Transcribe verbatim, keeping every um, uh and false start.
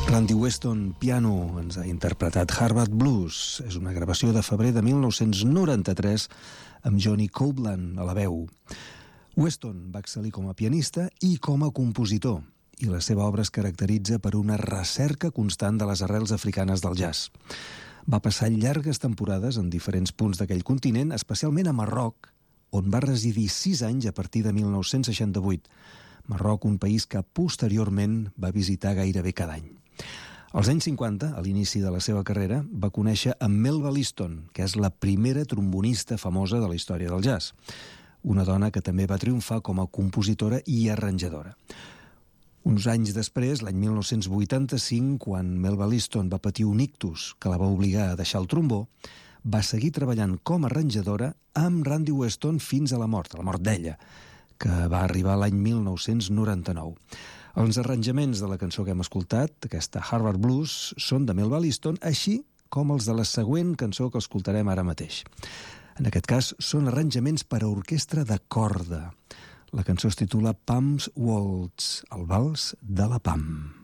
Randy Weston, piano, ens ha interpretat Harvard Blues. És una gravació de febrer de mil nou-cents noranta-tres amb Johnny Copeland a la veu. Weston va excel·lir com a pianista i com a compositor, i la seva obra es caracteritza per una recerca constant de les arrels africanes del jazz. Va passar llargues temporades en diferents punts d'aquell continent, especialment a Marroc, on va residir sis anys a partir de mil nou-cents seixanta-vuit. Marroc, un país que posteriorment va visitar gairebé cada any. Als anys cinquanta, a l'inici de la seva carrera, va conèixer a Melba Liston, que és la primera trombonista famosa de la història del jazz. Una dona que també va triomfar com a compositora i arranjadora. Uns anys després, l'any mil nou-cents vuitanta-cinc, quan Melba Liston va patir un ictus que la va obligar a deixar el trombó, va seguir treballant com a arranjadora amb Randy Weston fins a la mort, a la mort d'ella, que va arribar l'any mil nou-cents noranta-nou. Els arranjaments de la cançó que hem escoltat, aquesta Harvard Blues, són de Melba Liston, així com els de la següent cançó que escoltarem ara mateix. En aquest cas, són arranjaments per a orquestra de corda. La cançó es titula Pam's Waltz, el vals de la Pam.